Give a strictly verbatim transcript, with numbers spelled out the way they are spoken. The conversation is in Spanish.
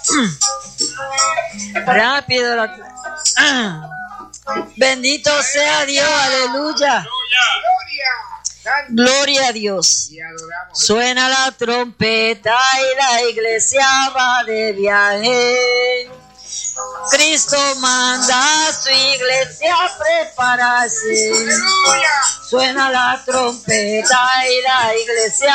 Rápido. La... Bendito sea Dios, aleluya. Gloria a Dios. Suena la trompeta y la iglesia va de viaje. Cristo manda a su iglesia a prepararse. Suena la trompeta y la iglesia